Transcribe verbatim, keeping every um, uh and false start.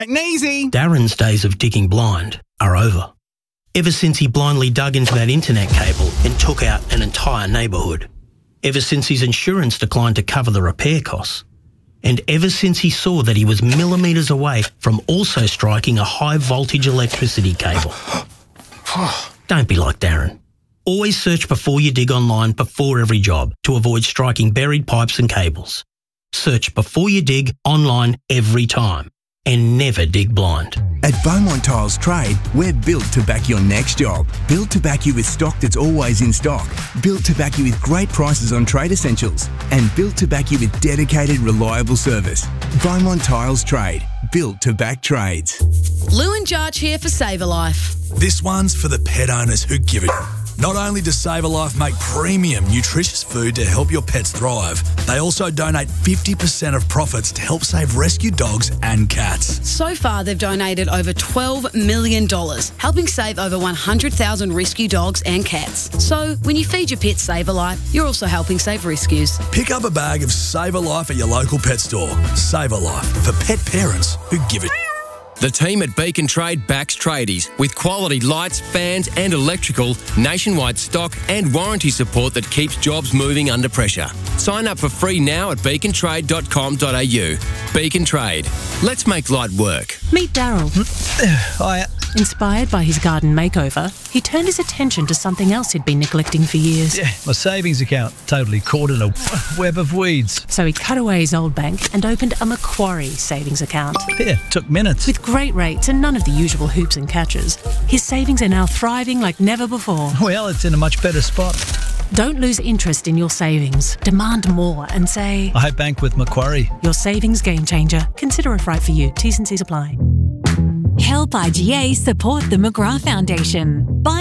Easy. Darren's days of digging blind are over. Ever since he blindly dug into that internet cable and took out an entire neighbourhood. Ever since his insurance declined to cover the repair costs. And ever since he saw that he was millimetres away from also striking a high voltage electricity cable. Don't be like Darren. Always search before you dig online before every job to avoid striking buried pipes and cables. Search before you dig online every time. And never dig blind. At Beaumont Tiles Trade, we're built to back your next job. Built to back you with stock that's always in stock. Built to back you with great prices on trade essentials. And built to back you with dedicated, reliable service. Beaumont Tiles Trade. Built to back trades. Lou and Jarch here for Save a Life. This one's for the pet owners who give it. Not only does Save a Life make premium, nutritious food to help your pets thrive, they also donate fifty percent of profits to help save rescue dogs and cats. So far, they've donated over twelve million dollars, helping save over one hundred thousand rescue dogs and cats. So when you feed your pet Save a Life, you're also helping save rescues. Pick up a bag of Save a Life at your local pet store. Save a Life, for pet parents who give it. The team at Beacon Trade backs tradies with quality lights, fans and electrical, nationwide stock and warranty support that keeps jobs moving under pressure. Sign up for free now at beacon trade dot com dot a u. Beacon Trade. Let's make light work. Meet Daryl. Hi. Inspired by his garden makeover, he turned his attention to something else he'd been neglecting for years. Yeah, my savings account totally caught in a web of weeds. So he cut away his old bank and opened a Macquarie savings account. Yeah, took minutes. With great rates and none of the usual hoops and catches, his savings are now thriving like never before. Well, it's in a much better spot. Don't lose interest in your savings. Demand more and say, I bank with Macquarie. Your savings game changer. Consider it right for you. T's and C's apply. Help I G A support the McGrath Foundation. Buy